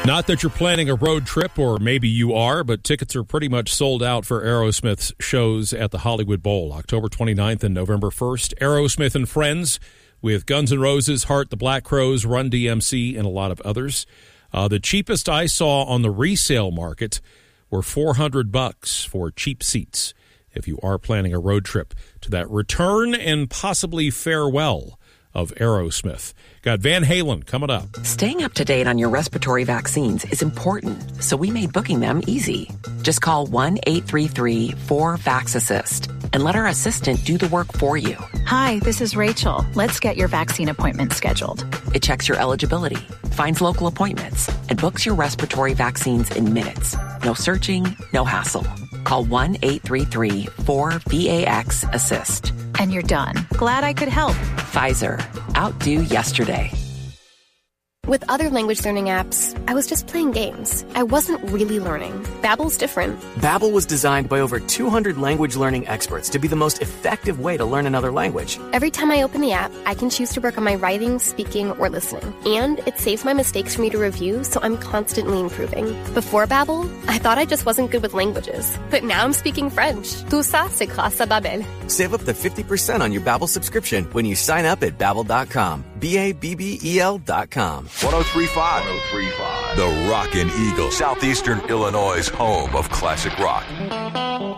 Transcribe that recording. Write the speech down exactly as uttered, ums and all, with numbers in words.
Not that you're planning a road trip, or maybe you are, but tickets are pretty much sold out for Aerosmith's shows at the Hollywood Bowl, October twenty-ninth and November first. Aerosmith and Friends with Guns N' Roses, Heart, the Black Crowes, Run D M C, and a lot of others. Uh, the cheapest I saw on the resale market were four hundred bucks for cheap seats if you are planning a road trip to that return and possibly farewell of Aerosmith. Got Van Halen coming up. Staying up to date on your respiratory vaccines is important, so we made booking them easy. Just call one eight three three four vax assist and let our assistant do the work for you. Hi, this is Rachel. Let's get your vaccine appointment scheduled. It checks your eligibility, finds local appointments, and books your respiratory vaccines in minutes. No searching, no hassle. Call one eight three three four vax assist. And you're done. Glad I could help. Pfizer. Outdo yesterday. With other language learning apps, I was just playing games. I wasn't really learning. Babbel's different. Babbel was designed by over two hundred language learning experts to be the most effective way to learn another language. Every time I open the app, I can choose to work on my writing, speaking, or listening. And it saves my mistakes for me to review, so I'm constantly improving. Before Babbel, I thought I just wasn't good with languages. But now I'm speaking French. Tout ça, c'est grâce à Babbel. Save up to fifty percent on your Babbel subscription when you sign up at Babbel dot com. B A B B E L dot com. one oh three point five. one oh three point five. The Rockin' Eagle. Southeastern Illinois' home of classic rock.